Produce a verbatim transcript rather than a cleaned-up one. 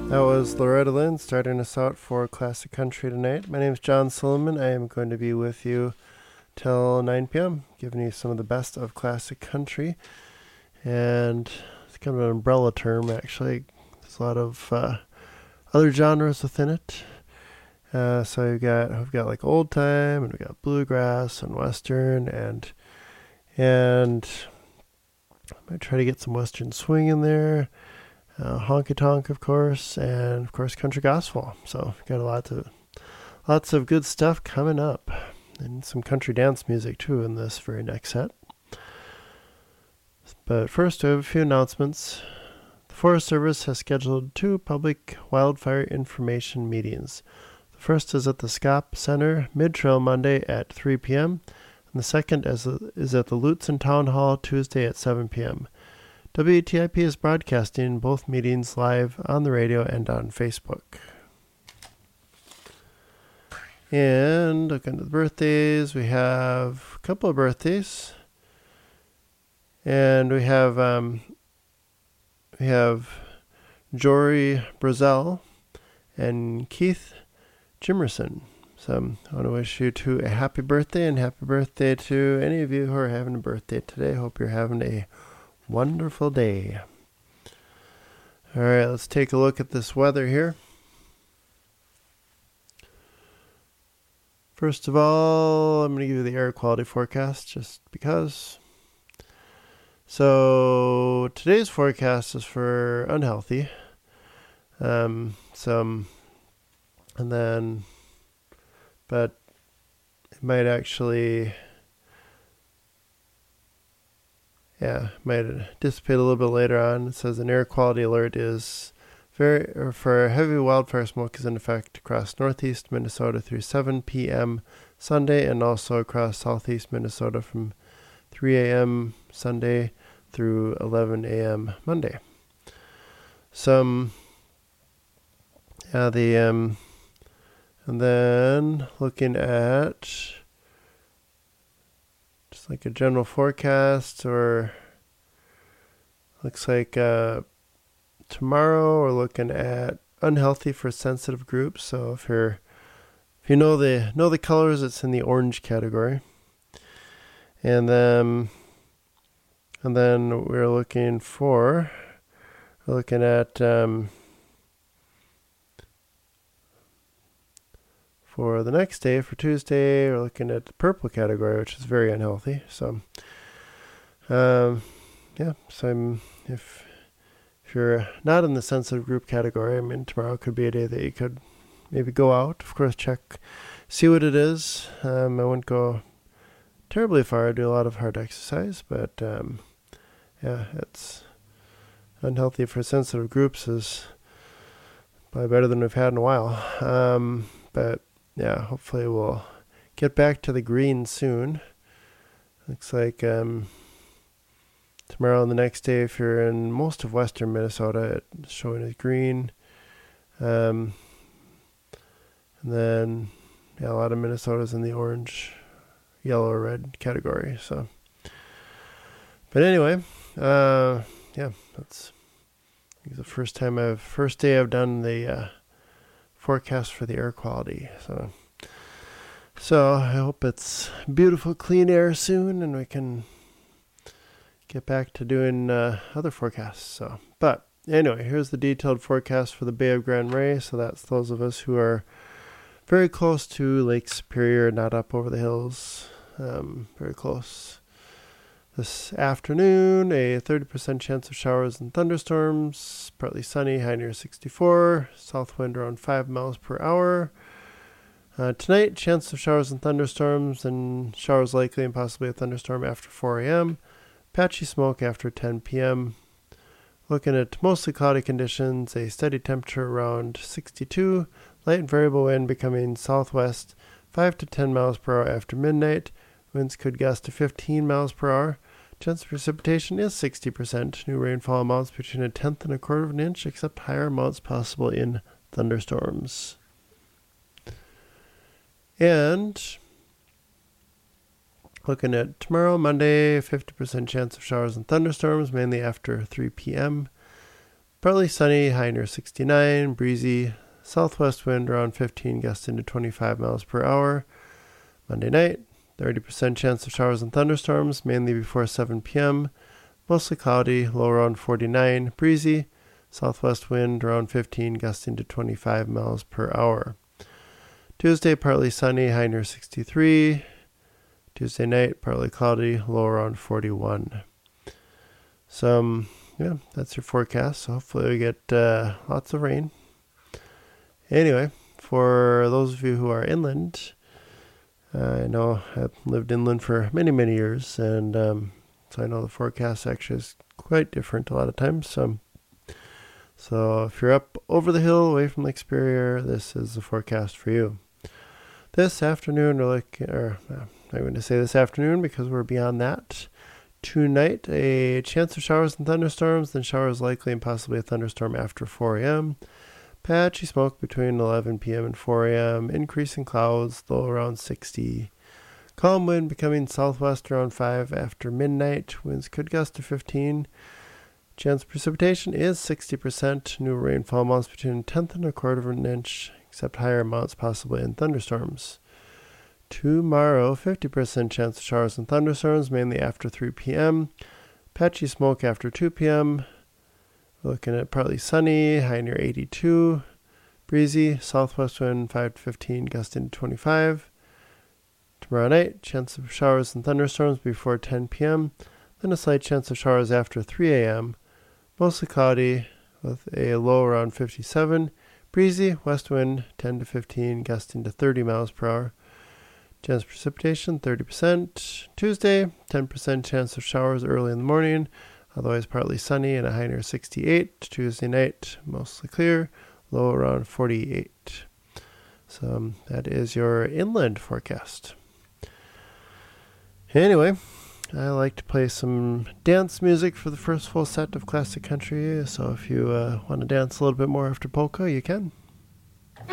That was Loretta Lynn starting us out for Classic Country tonight. My name is John Silliman. I am going to be with you till nine p.m., giving you some of the best of Classic Country. And it's kind of an umbrella term, actually. There's a lot of uh, other genres within it. Uh, so we've got, we've got like old time, and we've got bluegrass and western, and and I might try to get some western swing in there. Uh, honky tonk, of course, and of course country gospel. So we've got a lot of lots of good stuff coming up, and some country dance music too in this very next set. But first, we have a few announcements. The Forest Service has scheduled two public wildfire information meetings. The first is at the Scott Center Mid-Trail Monday at three p.m., and the second is, is at the Lutzen Town Hall Tuesday at seven p.m. W T I P is broadcasting both meetings live on the radio and on Facebook. And looking at the birthdays, we have a couple of birthdays. And we have um, we have Jory Brazel and Keith Jimerson. So I want to wish you two a happy birthday, and happy birthday to any of you who are having a birthday today. Hope you're having a wonderful day. All right, let's take a look at this weather here. First of all, I'm going to give you the air quality forecast just because. So today's forecast is for unhealthy. Um, some, and then, but it might actually, yeah, might dissipate a little bit later on. It says an air quality alert is very, or for heavy wildfire smoke is in effect across northeast Minnesota through seven p.m. Sunday, and also across southeast Minnesota from three a.m. Sunday through eleven a.m. Monday. Some, yeah, the, um, and then looking at just like a general forecast, or looks like uh, tomorrow we're looking at unhealthy for sensitive groups. So if you're, if you know the know the colors, it's in the orange category. And then, and then we're looking for, we're looking at um, for the next day, for Tuesday, we're looking at the purple category, which is very unhealthy. So, um, yeah, so I'm, if if you're not in the sensitive group category, I mean, tomorrow could be a day that you could maybe go out. Of course, check, see what it is. Um, I wouldn't go terribly far. I do a lot of hard exercise, but um, yeah, it's unhealthy for sensitive groups is probably better than we've had in a while. Um, but yeah, hopefully we'll get back to the green soon. Looks like um, tomorrow and the next day, if you're in most of western Minnesota, it's showing as green. Um, and then yeah, a lot of Minnesota's in the orange, yellow, or red category. So, but anyway, uh, yeah, that's the first time I've first day I've done the uh, forecast for the air quality. So, so I hope it's beautiful, clean air soon, and we can get back to doing uh, other forecasts. So, but anyway, here's the detailed forecast for the Bay of Grand Marais. So that's those of us who are very close to Lake Superior, not up over the hills. Um, very close. This afternoon, a thirty percent chance of showers and thunderstorms. Partly sunny, high near sixty-four. South wind around five miles per hour. Uh, tonight, chance of showers and thunderstorms, and showers likely and possibly a thunderstorm after four a.m. Patchy smoke after ten p.m. Looking at mostly cloudy conditions, a steady temperature around sixty-two. Light and variable wind becoming southwest five to ten miles per hour after midnight. Winds could gust to fifteen miles per hour. Chance of precipitation is sixty percent. New rainfall amounts between a tenth and a quarter of an inch, except higher amounts possible in thunderstorms. And looking at tomorrow, Monday, fifty percent chance of showers and thunderstorms, mainly after three p.m. partly sunny, high near sixty-nine, breezy, southwest wind around fifteen, gusting to twenty-five miles per hour. Monday night, thirty percent chance of showers and thunderstorms, mainly before seven p.m., mostly cloudy, low around forty-nine, breezy, southwest wind around fifteen, gusting to twenty-five miles per hour. Tuesday, partly sunny, high near sixty-three. Tuesday night, partly cloudy, low around forty-one. So, um, yeah, that's your forecast. So hopefully we get uh, lots of rain. Anyway, for those of you who are inland, uh, I know I've lived inland for many, many years, and um, so I know the forecast actually is quite different a lot of times. So, so if you're up over the hill, away from Lake Superior, this is the forecast for you. This afternoon, or like, or uh, I'm going to say this afternoon because we're beyond that. Tonight, a chance of showers and thunderstorms, then showers likely and possibly a thunderstorm after four a.m. Patchy smoke between eleven p.m. and four a.m. Increasing clouds, low around sixty. Calm wind becoming southwest around five after midnight. Winds could gust to fifteen. Chance of precipitation is sixty percent. New rainfall amounts between a tenth and a quarter of an inch, except higher amounts possibly in thunderstorms. Tomorrow, fifty percent chance of showers and thunderstorms, mainly after three p.m. Patchy smoke after two p.m. We're looking at partly sunny, high near eighty-two. Breezy, southwest wind five to fifteen, gusting to twenty-five. Tomorrow night, chance of showers and thunderstorms before ten p.m. Then a slight chance of showers after three a.m. Mostly cloudy with a low around fifty-seven. Breezy, west wind ten to fifteen, gusting to thirty miles per hour. Chance of precipitation, thirty percent. Tuesday, ten percent chance of showers early in the morning. Otherwise partly sunny and a high near sixty-eight. Tuesday night, mostly clear. Low around forty-eight. So um, that is your inland forecast. Anyway, I like to play some dance music for the first full set of classic country. So if you uh, want to dance a little bit more after polka, you can.